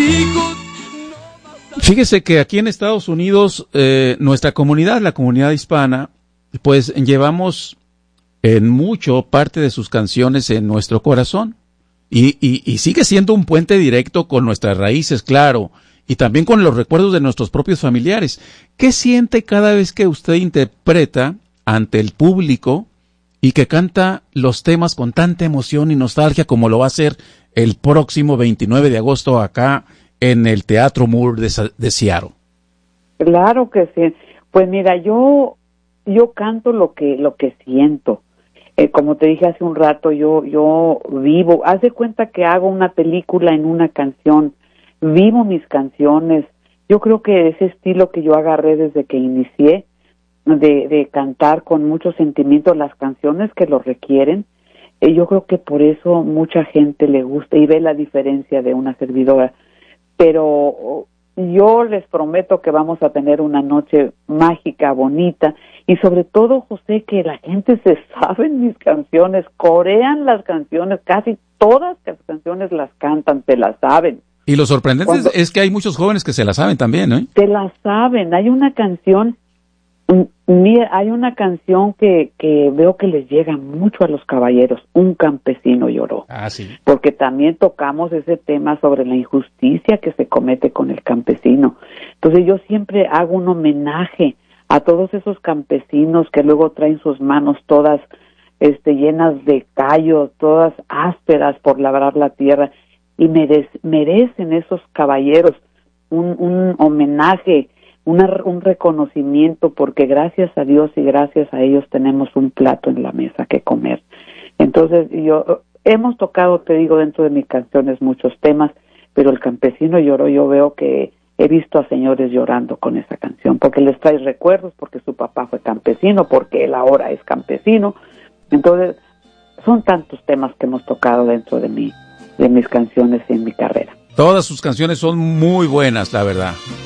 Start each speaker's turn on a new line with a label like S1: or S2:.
S1: Fíjese que aquí en Estados Unidos, nuestra comunidad, la comunidad hispana, pues llevamos en mucho parte de sus canciones en nuestro corazón. Y sigue siendo un puente directo con nuestras raíces, claro, y también con los recuerdos de nuestros propios familiares. ¿Qué siente cada vez que usted interpreta ante el público y que canta los temas con tanta emoción y nostalgia como lo va a hacer el próximo 29 de agosto acá en el Teatro Moore de Seattle?
S2: Claro que sí. Pues mira, yo canto lo que siento. Como te dije hace un rato, yo vivo. Haz de cuenta que hago una película en una canción. Vivo mis canciones. Yo creo que ese estilo que yo agarré desde que inicié, de cantar con mucho sentimiento las canciones que lo requieren, yo creo que por eso mucha gente le gusta y ve la diferencia de una servidora. Pero yo les prometo que vamos a tener una noche mágica, bonita, y sobre todo, José, que la gente se sabe mis canciones, corean las canciones, casi todas las canciones las cantan, se las saben.
S1: Y lo sorprendente es que hay muchos jóvenes que se la saben también, ¿eh?
S2: Se la saben. Hay una canción, que veo que les llega mucho a los caballeros. Un campesino lloró.
S1: Ah, sí.
S2: Porque también tocamos ese tema sobre la injusticia que se comete con el campesino. Entonces yo siempre hago un homenaje a todos esos campesinos que luego traen sus manos todas llenas de callos, todas ásperas por labrar la tierra, y merecen esos caballeros un homenaje, un reconocimiento, porque gracias a Dios y gracias a ellos tenemos un plato en la mesa que comer. Entonces hemos tocado, te digo, dentro de mis canciones muchos temas, pero el campesino lloró. Yo veo que he visto a señores llorando con esa canción, porque les trae recuerdos, porque su papá fue campesino, porque él ahora es campesino. Entonces son tantos temas que hemos tocado dentro de mis canciones y en mi carrera.
S1: Todas sus canciones son muy buenas, la verdad.